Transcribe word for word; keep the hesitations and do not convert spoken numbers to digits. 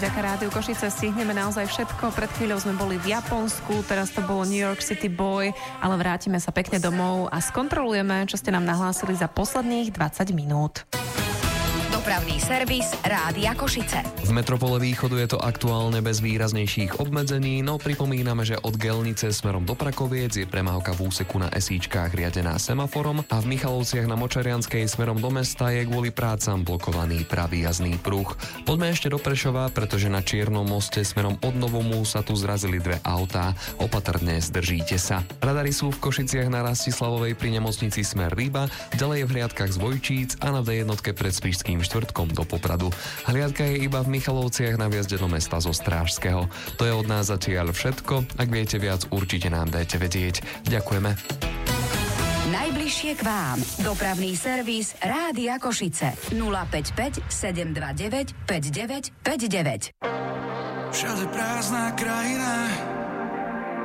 vďaka Rádiu Košice stihneme naozaj všetko. Pred chvíľou sme boli v Japonsku, teraz to bolo New York City Boy, ale vrátime sa pekne domov a skontrolujeme, čo ste nám nahlásili za posledných dvadsať minút. Dopravný servis Rádia Košice. V metropole východu je to aktuálne bez výraznejších obmedzení, no pripomíname, že od Gelnice smerom do Prakoviec je premávka v úseku na esíčkách riadená semaforom a v Michalovciach na Močarianskej smerom do mesta je kvôli prácam blokovaný pravý jazdný pruh. Poďme ešte do Prešova, pretože na Čiernom moste smerom od Novomu sa tu zrazili dve autá. Opatrne zdržíte sa. Radary sú v Košiciach na Rastislavovej pri nemocnici smer Ryba, ďalej v hliadkach z Vojčíc a na dé jednotke pred Spišským štvrtkom do Popradu. Hliadka je iba v Michalovciach na vjazde do mesta zo Strážskeho. To je od nás zatiaľ všetko. Ak viete viac, určite nám dajte vedieť. Ďakujeme. Najbližšie k vám. Dopravný servis Rádia Košice. nula päť päť sedem dva deväť päť deväť päť deväť. Všade prázdna krajina,